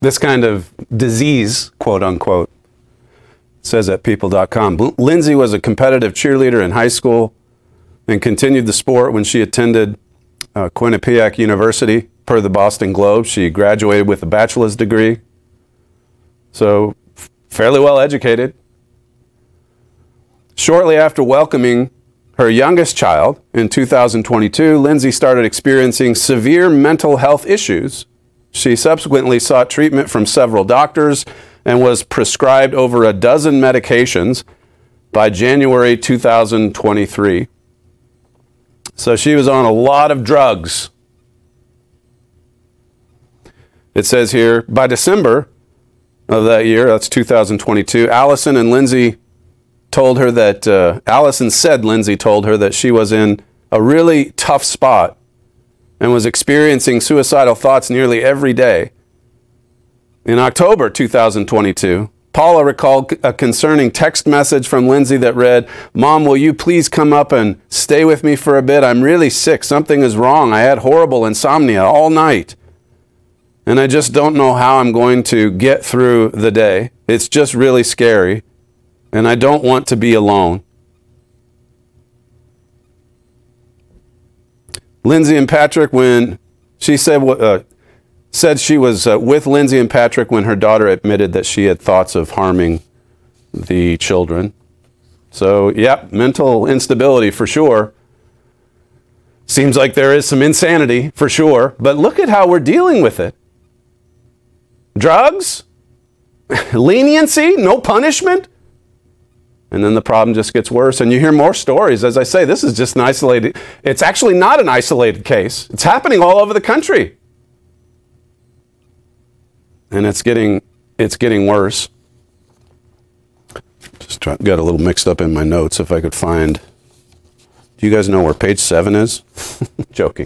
this kind of disease, quote unquote, says at people.com. Lindsay was a competitive cheerleader in high school and continued the sport when she attended Quinnipiac University. Per the Boston Globe, she graduated with a bachelor's degree. So fairly well educated. Shortly after welcoming her youngest child in 2022, Lindsay started experiencing severe mental health issues. She subsequently sought treatment from several doctors and was prescribed over a dozen medications by January 2023. So she was on a lot of drugs. It says here, by December of that year, that's 2022, Allison said Lindsay told her that she was in a really tough spot and was experiencing suicidal thoughts nearly every day. In October 2022, Paula recalled a concerning text message from Lindsay that read, "Mom, will you please come up and stay with me for a bit? I'm really sick. Something is wrong. I had horrible insomnia all night. And I just don't know how I'm going to get through the day. It's just really scary. And I don't want to be alone." Lindsay and Patrick, when she said she was with Lindsay and Patrick when her daughter admitted that she had thoughts of harming the children. So, yep, mental instability for sure. Seems like there is some insanity for sure. But look at how we're dealing with it. Drugs, leniency, no punishment. And then the problem just gets worse. And you hear more stories. As I say, this is just an isolated. It's actually not an isolated case. It's happening all over the country. And it's getting worse. Just got a little mixed up in my notes. If I could find. Do you guys know where page 7 is? Joking.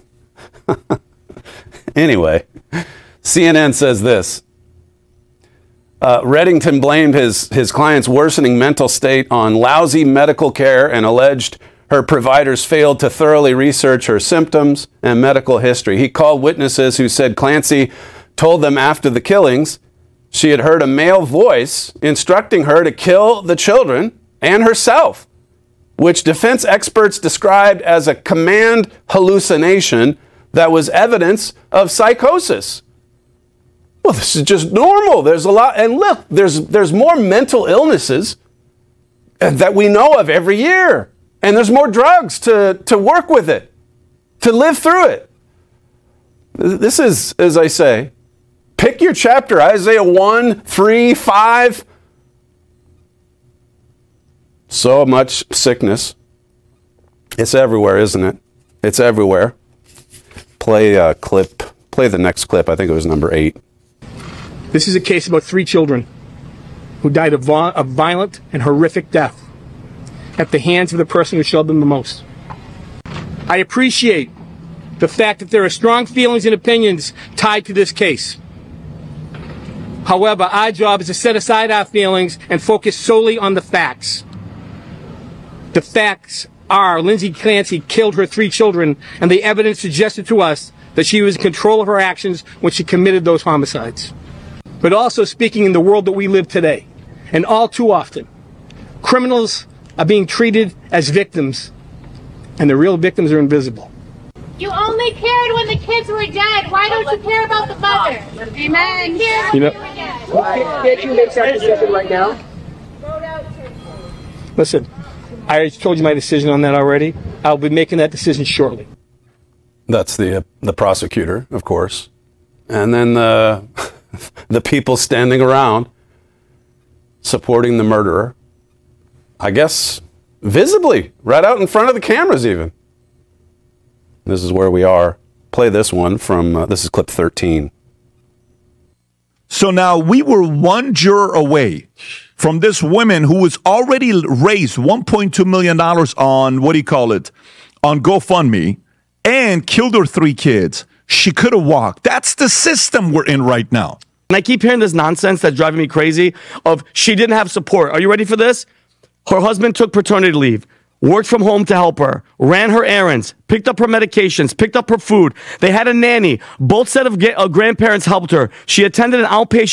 Anyway, CNN says this. Reddington blamed his client's worsening mental state on lousy medical care and alleged her providers failed to thoroughly research her symptoms and medical history. He called witnesses who said Clancy told them after the killings she had heard a male voice instructing her to kill the children and herself, which defense experts described as a command hallucination that was evidence of psychosis. Well, this is just normal. There's a lot. And look, there's more mental illnesses that we know of every year. And there's more drugs to work with it, to live through it. This is, as I say, pick your chapter, Isaiah 1, 3, 5. So much sickness. It's everywhere, isn't it? It's everywhere. Play the next clip. I think it was number 8. This is a case about 3 children who died a violent and horrific death at the hands of the person who showed them the most. I appreciate the fact that there are strong feelings and opinions tied to this case. However, our job is to set aside our feelings and focus solely on the facts. The facts are Lindsay Clancy killed her 3 children, and the evidence suggested to us that she was in control of her actions when she committed those homicides. But also speaking in the world that we live today, and all too often, criminals are being treated as victims, and the real victims are invisible. You only cared when the kids were dead. Why don't you care about the mother? Amen. Can't you make that decision right now? Listen, I already told you my decision on that already. I'll be making that decision shortly. That's the prosecutor, of course. And then the people standing around supporting the murderer. I guess visibly, right out in front of the cameras even. This is where we are. Play this one from, this is clip 13. So now we were one juror away from this woman who was already raised $1.2 million on, on GoFundMe, and killed her 3 kids. She could have walked. That's the system we're in right now. And I keep hearing this nonsense that's driving me crazy of she didn't have support. Are you ready for this? Her husband took paternity leave, worked from home to help her, ran her errands, picked up her medications, picked up her food. They had a nanny. Both set of grandparents helped her. She attended an outpatient